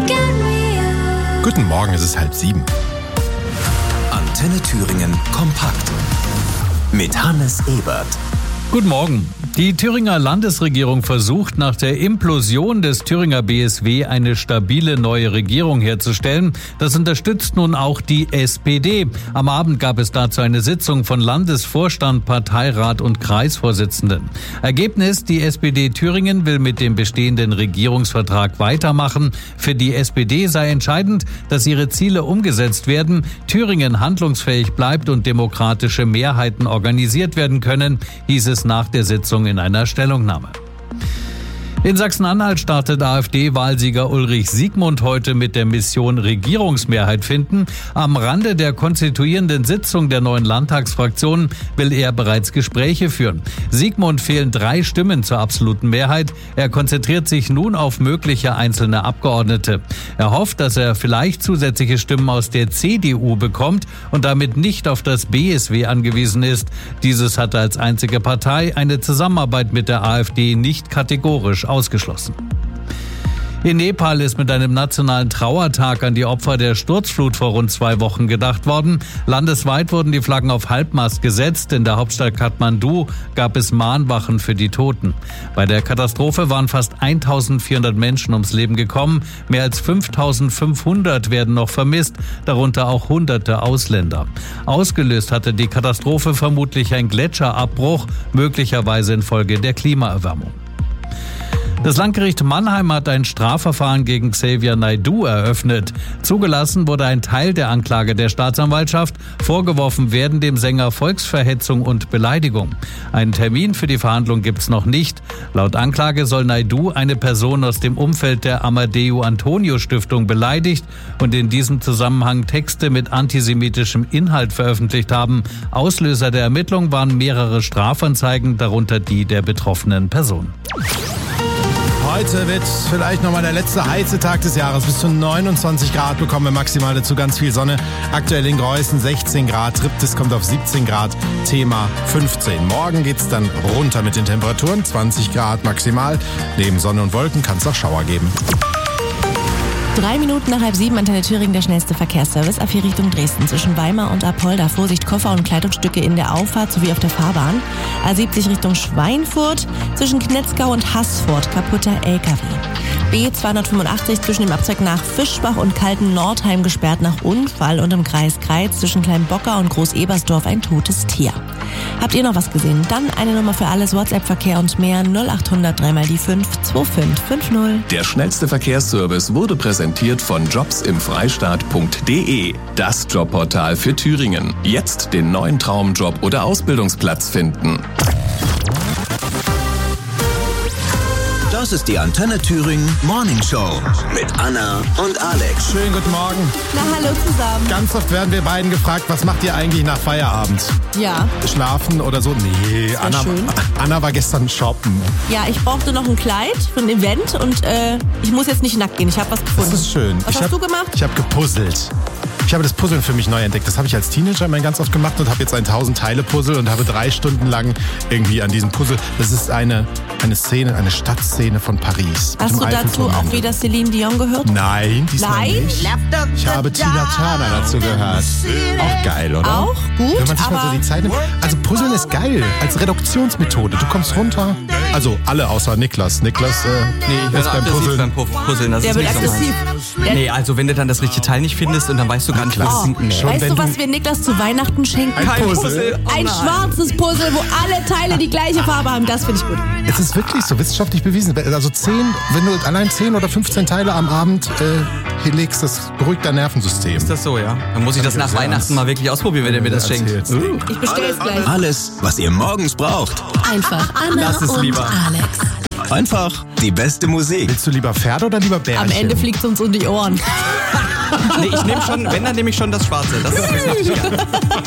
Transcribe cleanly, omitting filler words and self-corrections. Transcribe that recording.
Guten Morgen, es ist 6:30. Antenne Thüringen kompakt mit Hannes Ebert. Guten Morgen. Die Thüringer Landesregierung versucht nach der Implosion des Thüringer BSW eine stabile neue Regierung herzustellen. Das unterstützt nun auch die SPD. Am Abend gab es dazu eine Sitzung von Landesvorstand, Parteirat und Kreisvorsitzenden. Ergebnis: Die SPD Thüringen will mit dem bestehenden Regierungsvertrag weitermachen. Für die SPD sei entscheidend, dass ihre Ziele umgesetzt werden, Thüringen handlungsfähig bleibt und demokratische Mehrheiten organisiert werden können, hieß es nach der Sitzung in einer Stellungnahme. In Sachsen-Anhalt startet AfD-Wahlsieger Ulrich Siegmund heute mit der Mission Regierungsmehrheit finden. Am Rande der konstituierenden Sitzung der neuen Landtagsfraktionen will er bereits Gespräche führen. Siegmund fehlen 3 Stimmen zur absoluten Mehrheit. Er konzentriert sich nun auf mögliche einzelne Abgeordnete. Er hofft, dass er vielleicht zusätzliche Stimmen aus der CDU bekommt und damit nicht auf das BSW angewiesen ist. Dieses hatte als einzige Partei eine Zusammenarbeit mit der AfD nicht kategorisch ausgeschlossen. In Nepal ist mit einem nationalen Trauertag an die Opfer der Sturzflut vor rund 2 Wochen gedacht worden. Landesweit wurden die Flaggen auf Halbmast gesetzt. In der Hauptstadt Kathmandu gab es Mahnwachen für die Toten. Bei der Katastrophe waren fast 1400 Menschen ums Leben gekommen. Mehr als 5500 werden noch vermisst, darunter auch Hunderte Ausländer. Ausgelöst hatte die Katastrophe vermutlich ein Gletscherabbruch, möglicherweise infolge der Klimaerwärmung. Das Landgericht Mannheim hat ein Strafverfahren gegen Xavier Naidoo eröffnet. Zugelassen wurde ein Teil der Anklage der Staatsanwaltschaft. Vorgeworfen werden dem Sänger Volksverhetzung und Beleidigung. Einen Termin für die Verhandlung gibt's noch nicht. Laut Anklage soll Naidoo eine Person aus dem Umfeld der Amadeu Antonio Stiftung beleidigt und in diesem Zusammenhang Texte mit antisemitischem Inhalt veröffentlicht haben. Auslöser der Ermittlung waren mehrere Strafanzeigen, darunter die der betroffenen Person. Heute wird vielleicht nochmal der letzte heiße Tag des Jahres. Bis zu 29 Grad bekommen wir maximal, dazu ganz viel Sonne. Aktuell in Greußen 16 Grad, Triptis kommt auf 17 Grad, Thema 15. Morgen geht's dann runter mit den Temperaturen, 20 Grad maximal. Neben Sonne und Wolken kann es auch Schauer geben. 3 Minuten nach 6:30, Antenne Thüringen, der schnellste Verkehrsservice. A4 Richtung Dresden zwischen Weimar und Apolda. Vorsicht, Koffer und Kleidungsstücke in der Auffahrt sowie auf der Fahrbahn. A70 Richtung Schweinfurt zwischen Knetzgau und Haßfurt. Kaputter LKW. B285 zwischen dem Abzweig nach Fischbach und Kalten-Nordheim gesperrt nach Unfall und im Kreis Kreiz zwischen Kleinbocker und Groß-Ebersdorf ein totes Tier. Habt ihr noch was gesehen? Dann eine Nummer für alles, WhatsApp-Verkehr und mehr 0800 3x5 2550. Der schnellste Verkehrsservice wurde präsentiert von jobsimfreistaat.de. Das Jobportal für Thüringen. Jetzt den neuen Traumjob oder Ausbildungsplatz finden. Das ist die Antenne Thüringen Morning Show mit Anna und Alex. Schönen guten Morgen. Na, hallo zusammen. Ganz oft werden wir beiden gefragt, was macht ihr eigentlich nach Feierabend? Ja. Schlafen oder so? Nee, Anna war gestern shoppen. Ja, ich brauchte noch ein Kleid für ein Event und ich muss jetzt nicht nackt gehen. Ich habe was gefunden. Das ist schön. Was hast du gemacht? Ich habe gepuzzelt. Ich habe das Puzzeln für mich neu entdeckt. Das habe ich als Teenager immer ganz oft gemacht und habe jetzt ein 1000-Teile-Puzzle und habe 3 Stunden lang irgendwie an diesem Puzzle. Das ist eine Szene, eine Stadtszene von Paris. Hast du dazu auch wieder Celine Dion gehört? Nein, diesmal Nein? nicht. Ich habe Tina Turner dazu gehört. Auch geil, oder? Auch gut, wenn man sich aber mal so die Zeit nimmt. Also Puzzeln ist geil, als Reduktionsmethode. Du kommst runter. Also alle außer Niklas. Niklas, der ist beim Puzzeln. Puzzeln. Das der ist wird nicht so aggressiv. meins. Nee, also wenn du dann das richtige Teil nicht findest und dann weißt du gar nicht, was es sind. Schon Weißt wenn du, was wir Niklas zu Weihnachten schenken? Ein Puzzle. Ein schwarzes Puzzle, wo alle Teile die gleiche Farbe haben. Das finde ich gut. Es ist wirklich so wissenschaftlich bewiesen. Also wenn du allein 10 oder 15 Teile am Abend legst, das beruhigt dein Nervensystem. Ist das so, ja? Dann muss ich das nach Weihnachten mal wirklich ausprobieren, wenn ihr mir das schenkt. Ich bestell's gleich. Alles, was ihr morgens braucht. Einfach Anna Das ist und lieber. Alex. Einfach die beste Musik. Willst du lieber Pferde oder lieber Bärchen? Am Ende fliegt's uns um die Ohren. Nee, ich nehme schon, wenn, dann nehme ich schon das Schwarze. Das mache ich gerne.